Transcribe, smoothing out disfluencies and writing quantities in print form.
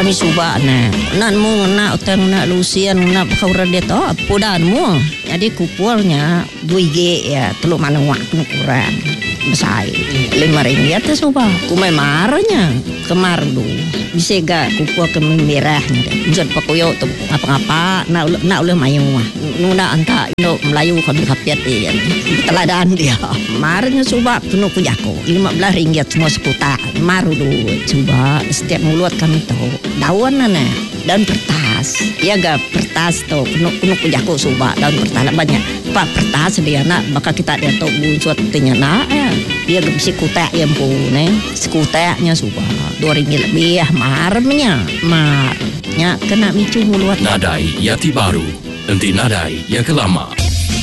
mi suba nan mu na utang na lusian na kau radet podan mu jadi kupulnya 2G ya teluk mana waktu kurang besar RM5 tu suba kumai marnya kemar du bisa gak kupul ke merahnya deh pakuyo tu apa-apa nak uleh mayu nuna anta indo Melayu kan kapiat dia teladan dia marnya suba penuh ku jako RM15 semua sekuta maru du coba setiap mulut kami tahu daun daun kertas ya gak kertas tu penuh ku jako suba daun kertas banyak pak kertas dia nak bakal kita dia tahu buat tinya nak dia gak bisa kutek yang pun sekuteknya suba RM2 lebih marnya kena micu mulut Nadai Yati Baru nanti nadai yang kelama.